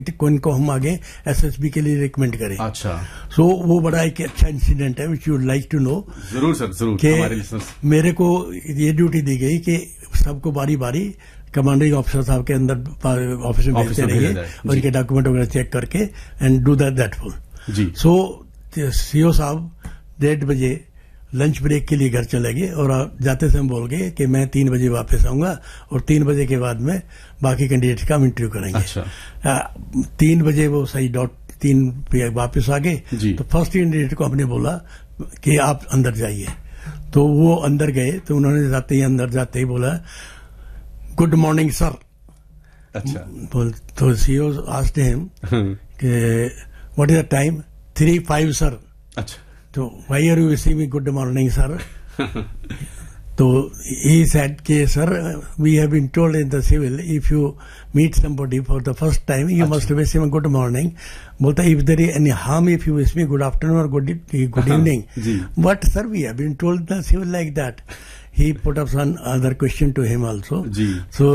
को हम आगे एसएसबी के लिए रिकमेंड करें। अच्छा, सो वो बड़ा एक अच्छा इंसिडेंट है which you like to know. जरूर सर, जरूर। कि मेरे को ये ड्यूटी दी गई कि सबको बारी बारी कमांडिंग ऑफिसर साहब के अंदर ऑफिस में भेजते रहिए और इनके डॉक्यूमेंट वगैरह चेक करके and do that full ji. So CO साहब 1:30 बजे लंच ब्रेक के लिए घर चले गए और जाते समय बोल गए कि मैं 3 बजे वापस आऊंगा और 3 बजे के बाद में बाकी कैंडिडेट का हम इंटरव्यू करेंगे। अच्छा। 3 बजे वो सही .3 पे वापस आ गए। तो फर्स्ट कैंडिडेट को हमने बोला कि आप अंदर जाइए, तो वो अंदर गए। तो उन्होंने जाते ही अंदर जाते ही बोला गुड मॉर्निंग सर। अच्छा। तो सीओ आस्क्ड हिम कि what is the time? 3:05 sir. अच्छा। तो Y are you wishing me good morning sir? तो he said कि sir we have been told in the civil if you meet somebody for the first time you must wish him a good morning. बोलता if there is any harm if you wish me good afternoon or good evening. But sir we have been told the civil like that. He put up some other question to him also. So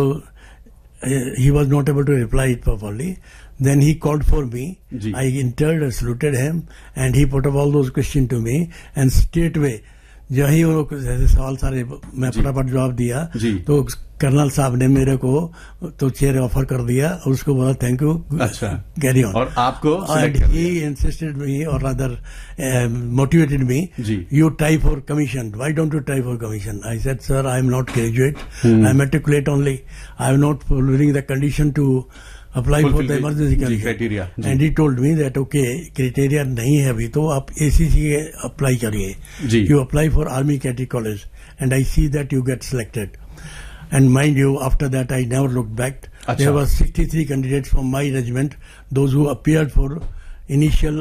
he was not able to reply it properly. Then he called for me. I entered, saluted him, and he put up all those questions to me. And straightway, जब ही वो ऐसे सवाल सारे मैं फटाफट जवाब दिया तो कर्नल साहब ने मेरे को तो चेयर ऑफर कर दिया और उसको बोला थैंक यू, कैरी ऑन। और आपको ही इंसिस्टेड मी और rather motivated me, you try for commission, why don't you try for commission? I said sir I am not graduate, I am matriculate only, I am not fulfilling the condition to apply for the emergency criteria. And he told me that okay criteria नहीं है अभी तो आप ACC apply करिए, you apply for Army Cadet College and I see that you get selected. And mind you, after that I never looked back. There were 63 candidates from my regiment, those who appeared for initial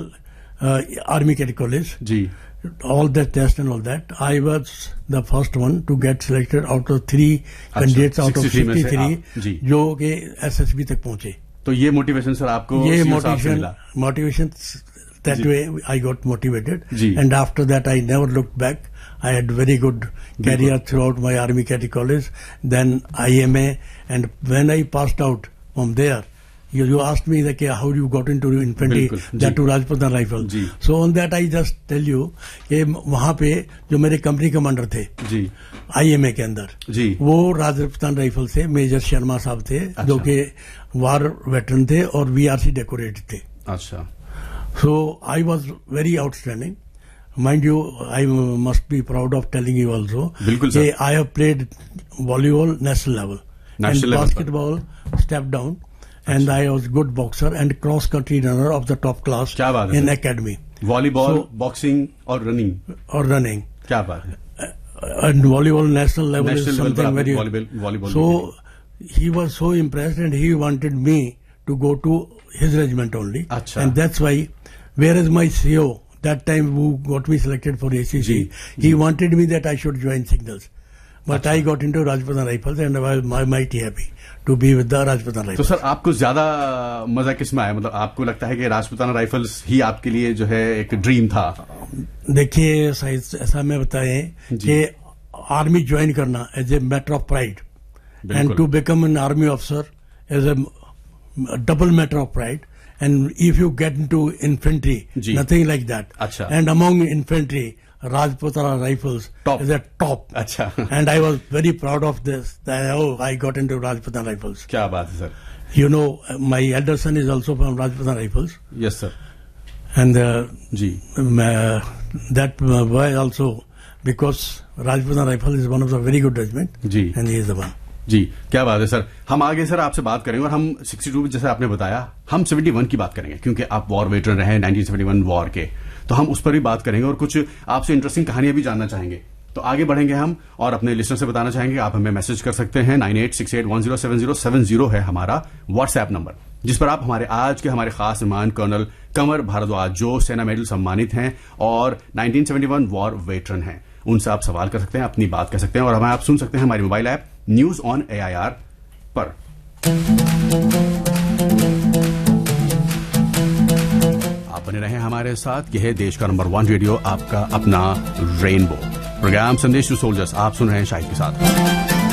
Army Cadet College. All that test and all that. I was the first one to get selected out of 3 candidates out of 63 जो के SSB तक पहुंचे। तो ये motivation sir आपको ये motivation that way I got motivated and after that I never looked back. I had very good career throughout my Army Cadet College, then IMA, and when I passed out from there you asked me that how you got into infantry, that to Rajputana Rifle. So on that I just tell you कि वहां पे जो मेरे company commander थे IMA के अंदर वो Rajputana rifle से मेजर शर्मा साहब थे जो कि वार वेटरन थे और VRC डेकोरेट थे। अच्छा। So I was very outstanding. Mind you, I must be proud of telling you also कि I have played volleyball national level and basketball step down. And I was good boxer and cross country runner of the top class in academy. Volleyball, boxing और running. क्या बात है? And volleyball national level is something very. Volleyball. So he was so impressed and he wanted me to go to his regiment only. And that's why, whereas my CO that time who got me selected for ACC, he wanted me that I should join signals. But I got into Rajputana Rifles and I was mighty happy to be with the Rajputana Rifles. तो sir आपको ज्यादा मजा किसमें आया? मतलब आपको लगता है कि राजपुताना राइफल्स ही आपके लिए जो है एक ड्रीम था? देखिए ऐसा मैं बताएं कि आर्मी ज्वाइन करना as a matter of pride and to become an army officer as A double matter of pride. And if you get into infantry, nothing like that. And among infantry, Rajputana Rifles is a top. And I was very proud of this. That I got into Rajputana Rifles. क्या बात है sir? You know, my elder son is also from Rajputana Rifles. Yes sir. And that boy also, because Rajputana Rifles is one of the very good regiment. And he is the one. जी, क्या बात है sir. हम आगे sir आपसे बात करेंगे और हम 62 जैसे आपने बताया, हम 71 की बात करेंगे क्योंकि आप वॉर वेटरन रहे 1971 वॉर के, तो हम उस पर भी बात करेंगे और कुछ आपसे इंटरेस्टिंग कहानियां भी जानना चाहेंगे. तो आगे बढ़ेंगे हम और अपने लिस्टर से बताना चाहेंगे आप हमें मैसेज कर सकते हैं. 9868107070 है हमारा व्हाट्सएप नंबर, जिस पर आप हमारे खास मेहमान कर्नल कंवर भारद्वाज जो सेना मेडल सम्मानित हैं और 1971 वॉर वेटरन हैं, उनसे आप सवाल कर सकते हैं, अपनी बात कर सकते हैं और हमें आप सुन सकते हैं हमारी mobile app news on AIR पर. आप बने रहें हमारे साथ. यह है देश का नंबर 1 रेडियो, आपका अपना रेनबो प्रोग्राम संदेश टू सोल्जर्स. आप सुन रहे हैं शाहिद के साथ.